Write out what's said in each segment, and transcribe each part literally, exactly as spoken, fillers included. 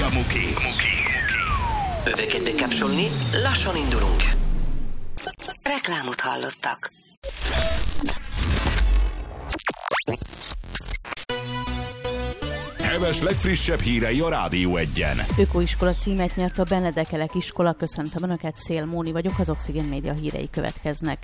a Muki. Öveket bekapcsolni, lassan indulunk. Reklámot hallottak. Heves legfrissebb hírei a Rádió Egyen. Ökoiskola címet nyert a Benedekelek iskola. Köszöntöm Önöket, Szél Móni vagyok, az Oxigén Média hírei következnek.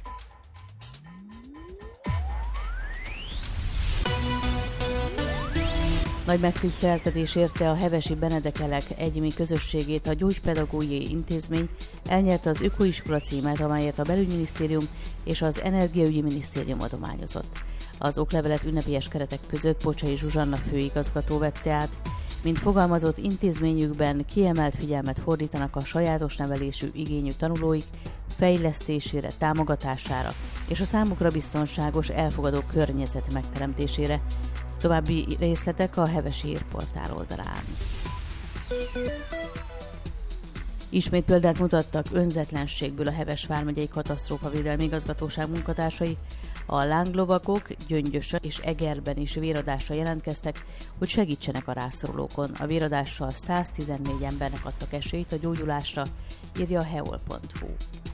Nagy megtiszteltetés érte a hevesi Benedekelek egyéni közösségét. A Gyógypedagógiai Intézmény elnyerte az Ökoiskola címet, amelyet a Belügyminisztérium és az Energiaügyi Minisztérium adományozott. Az oklevelet ünnepélyes keretek között Pocsai Zsuzsanna főigazgató vette át. Mint fogalmazott, intézményükben kiemelt figyelmet fordítanak a sajátos nevelésű igényű tanulóik fejlesztésére, támogatására és a számukra biztonságos, elfogadó környezet megteremtésére. További részletek a Hevesi Hírportál oldalán. Ismét példát mutattak önzetlenségből a Heves vármegyei katasztrófavédelmi igazgatóság munkatársai. A lánglovakok Gyöngyösön és Egerben is véradásra jelentkeztek, hogy segítsenek a rászorulókon. A véradással száztizennégy embernek adtak esélyt a gyógyulásra, írja a heol pont hu.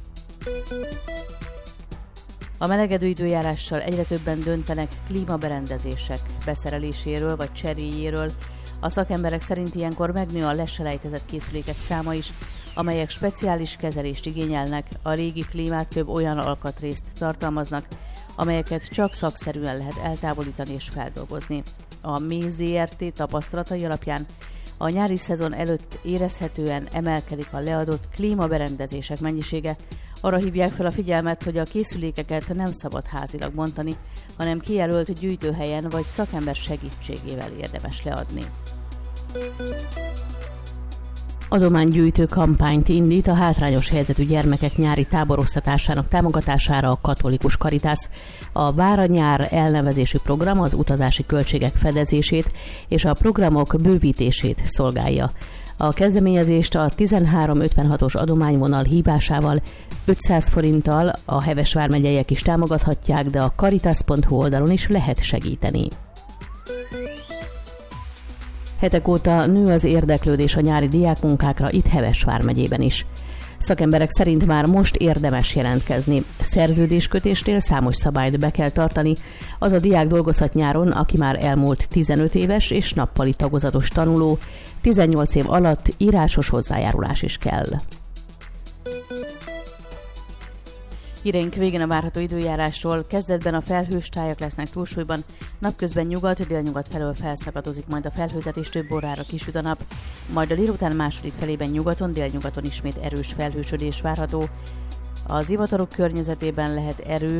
A melegedő időjárással egyre többen döntenek klímaberendezések beszereléséről vagy cseréjéről. A szakemberek szerint ilyenkor megnő a leselejtezett készülékek száma is, amelyek speciális kezelést igényelnek. A régi klímák több olyan alkatrészt tartalmaznak, amelyeket csak szakszerűen lehet eltávolítani és feldolgozni. A em é zé er té tapasztalatai alapján a nyári szezon előtt érezhetően emelkedik a leadott klímaberendezések mennyisége. Arra hívják fel a figyelmet, hogy a készülékeket nem szabad házilag bontani, hanem kijelölt gyűjtőhelyen vagy szakember segítségével érdemes leadni. Adománygyűjtő kampányt indít a hátrányos helyzetű gyermekek nyári táboroztatásának támogatására a Katolikus Caritas. A Vár a nyár elnevezésű program az utazási költségek fedezését és a programok bővítését szolgálja. A kezdeményezést a tizenhárom ötvenhatos adományvonal hívásával ötszáz forinttal a Heves vármegyeiek is támogathatják, de a caritas pont hu oldalon is lehet segíteni. Hetek óta nő az érdeklődés a nyári diákmunkákra itt Heves vármegyében is. Szakemberek szerint már most érdemes jelentkezni. Szerződéskötésnél számos szabályt be kell tartani. Az a diák dolgozhat nyáron, aki már elmúlt tizenöt éves és nappali tagozatos tanuló. tizennyolc év alatt írásos hozzájárulás is kell. Híreink végén a várható időjárásról. Kezdetben a felhős tájak lesznek túlsúlyban, napközben nyugat-délnyugat felől felszakadozik majd a felhőzet és több órára kisüt a nap, majd a délután második felében nyugaton, délnyugaton ismét erős felhősödés várható. Az zivatarok környezetében lehet erő